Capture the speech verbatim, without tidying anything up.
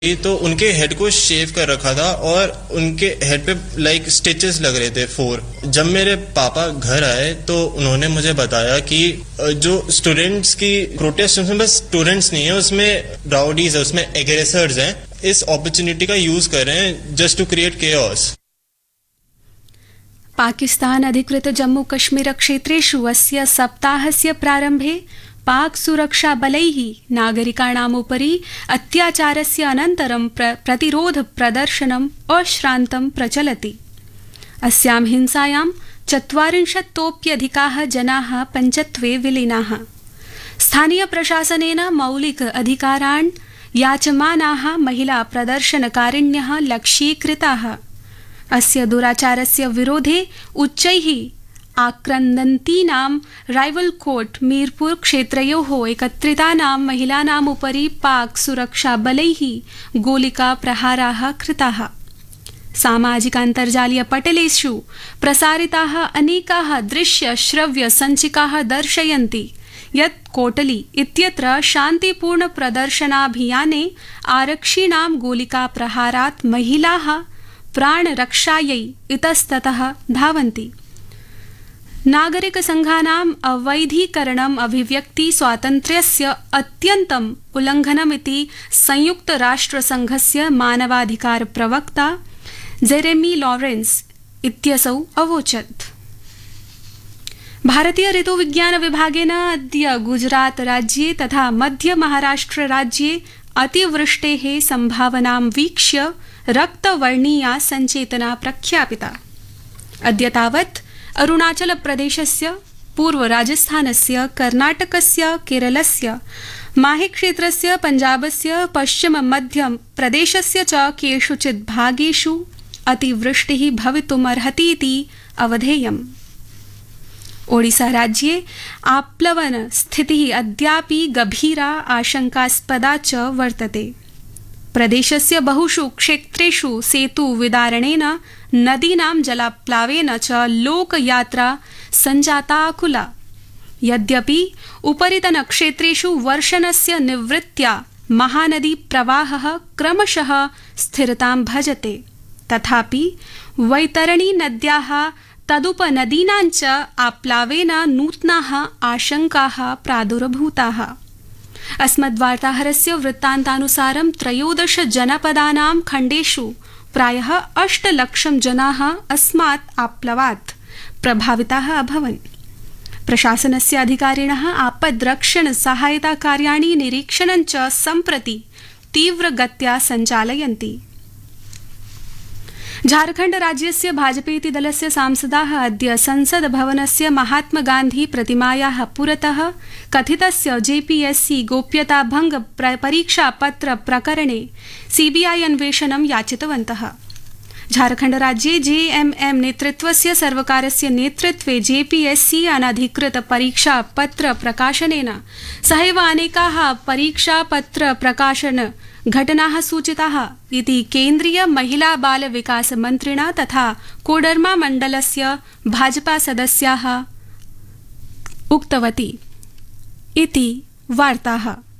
तो उनके हेड को शेव कर रखा था और उनके हेड पे लाइक स्टिचेस लग रहे थे फोर। जब मेरे पापा घर आए तो उन्होंने मुझे बताया कि जो स्टूडेंट्स की प्रोटेस्ट, उसमें बस स्टूडेंट्स नहीं है, उसमें राउडीज है, उसमें एग्रेसर्स हैं, इस अपॉर्चुनिटी का यूज कर रहे हैं just to create chaos. Pakistan अधिकृत जम्मू कश्मीर क्षेत्रेषु अस्य सप्ताहस्य प्रारम्भे पाक सुरक्षा बलैः नागरिकाणामुपरि अत्याचारस्य अनन्तरं प्र प्रतिरोध प्रदर्शनम् अश्रान्तं प्रचलति। अस्यां हिंसायां चत्वारिंशत्तोप्यधिकाः जनाः पञ्चत्वे विलीनाः। स्थानीय प्रशासनेन मौलिक अधिकारान् याचमानाः महिला प्रदर्शनकारिण्यः लक्ष्यीकृताः। अस्य दुराचारस्य विरोधे उच्चैः आक्रन्दन्तीनां राइवलकोट मीरपुर क्षेत्रयोः एकत्रितानां महिलानाम् उपरि पाक सुरक्षा बलैः गोलिका प्रहाराः कृताः। सामाजिकान्तर्जालीय पटलेषु प्रसारिताः अनेकाः दृश्य श्रव्य सञ्चिकाः दर्शयन्ति यत् कोटली इत्यत्र शान्तिपूर्ण प्रदर्शनाभियाने आरक्षिणां गोलिका प्रहारात् महिलाः प्राणरक्षायै इतस्ततः धावन्ति। नागरिक संघानाम् अवैधीकरणम् अभिव्यक्ति स्वातन्त्र्यस्य अत्यन्तम् उल्लङ्घनमिति संयुक्त राष्ट्र संघस्य मानवाधिकार प्रवक्ता जेरेमी लॉरेंस इत्यसौ अवोचत्। भारतीय ऋतुविज्ञान विभागेन अद्य गुजरात राज्ये तथा मध्य महाराष्ट्र राज्ये अतिवृष्टेः सम्भावनां वीक्ष्य रक्तवर्णीया सञ्चेतना प्रख्यापिता। अद्य तावत् अरुणाचल प्रदेशस्य, पूर्व राजस्थानस्य, कर्नाटकस्य, केरलस्य, माहे क्षेत्रस्य, पञ्जाबस्य, पश्चिम मध्य प्रदेशस्य च केषुचित् भागेषु अतिवृष्टिः भवितुमर्हतीति अवधेयम्। ओडिसा राज्ये आप्लवन स्थितिः अद्यापि गभीरा आशंकास्पदा च वर्तते। प्रदेशस्य बहुषु क्षेत्रेषु सेतुविदारणेन नदीनां जलाप्लावेन च लोकयात्रा सञ्जाताकुला। यद्यपि उपरितनक्षेत्रेषु वर्षणस्य निवृत्त्या महानदी प्रवाहः क्रमशः स्थिरतां भजते, तथापि वैतरणी नद्याः तदुपनदीनां च आप्लावेन नूतनाः आशंकाः प्रादुर्भूताः। अस्मद्वार्ताहरस्य वृत्तान्तानुसारं त्रयोदश जनपदानां खण्डेषु प्रायः अष्टलक्षं जनाः अस्मात् आप्लवात् प्रभाविताः अभवन्। प्रशासनस्य अधिकारिणः आपद्रक्षण सहायता कार्याणि निरीक्षणं च सम्प्रति तीव्रगत्या सञ्चालयन्ति। झारखण्ड राज्यस्य भाजपेति दलस्य सांसदाः अद्य संसद भवनस्य महात्मा गान्धी प्रतिमायाः पुरतः कथितस्य जेपीएससी गोप्यताभंग परीक्षापत्र प्रकरणे सीबीआई अन्वेषणं याचितवन्तः। झारखण्ड राज्ये जेएमएम नेतृत्वस्य सर्वकारस्य नेतृत्वे जेपीएससी अनधिकृत परीक्षापत्र प्रकाशनेन सहैव अनेकाः परीक्षापत्र प्रकाशन घटनाः सूचिताः इति केन्द्रीय महिला बाल विकास मन्त्रिणा तथा कोडरमा मण्डलस्य भाजपा सदस्याः उक्तवती इति वार्ताः।